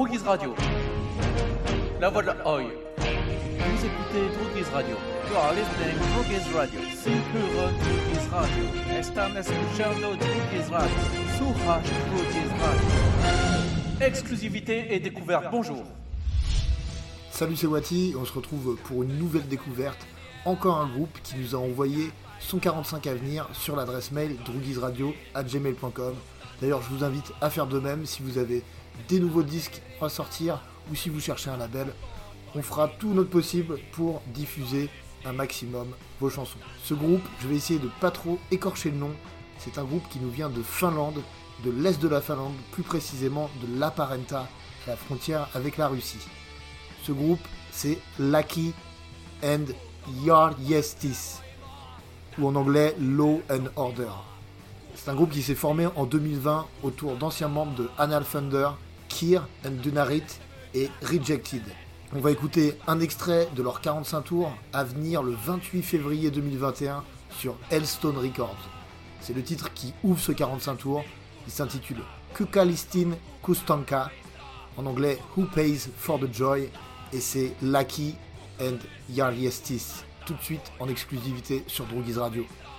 Droguise Radio. La voix de la Oi. Vous écoutez Droguise Radio. You are listening to Droguise Radio. Simpure Droguise Radio. Están escuchando Droguise Radio. Suraj Droguise Radio. Exclusivité et découverte. Bonjour. Salut, c'est Wati. On se retrouve pour une nouvelle découverte. Encore un groupe qui nous a envoyé son 45 à venir sur l'adresse mail droguiseradio@gmail.com. D'ailleurs, je vous invite à faire de même si vous avez des nouveaux disques à sortir ou si vous cherchez un label. On fera tout notre possible pour diffuser un maximum vos chansons. Ce groupe, je vais essayer de pas trop écorcher le nom. C'est un groupe qui nous vient de Finlande, de l'est de la Finlande, plus précisément de Laparenta, la frontière avec la Russie. Ce groupe, c'est Laki and Järjestis, ou en anglais Law and Order. C'est un groupe qui s'est formé en 2020 autour d'anciens membres de Anal Thunder, Kyr and Dunarit et Rejected. On va écouter un extrait de leur 45 tours à venir le 28 février 2021 sur Hellstone Records. C'est le titre qui ouvre ce 45 tours. Il s'intitule Kukalistin Kustanka, en anglais Who Pays for the Joy, et c'est Laki and Järjestis. Tout de suite en exclusivité sur Droguise Radio.